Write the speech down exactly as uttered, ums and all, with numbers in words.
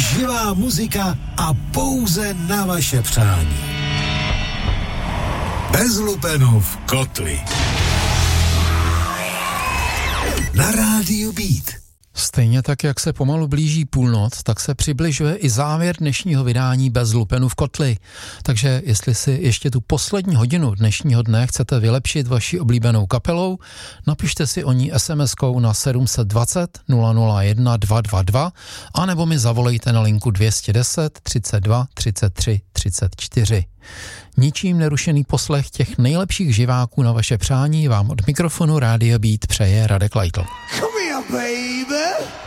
živá muzika a pouze na vaše přání. Bez lupenů v kotli. Na rádiu Beat. Stejně tak, jak se pomalu blíží půlnoc, tak se přibližuje i závěr dnešního vydání Bez lupenů v kotli. Takže jestli si ještě tu poslední hodinu dnešního dne chcete vylepšit vaši oblíbenou kapelou, napište si o ní es em eskou na sedm set dvacet nula nula jedna dva dva dva anebo mi zavolejte na linku dvě stě deset třicet dva třicet tři třicet čtyři. Ničím nerušený poslech těch nejlepších živáků na vaše přání vám od mikrofonu Rádia Beat přeje Radek Leitl. Come here, baby.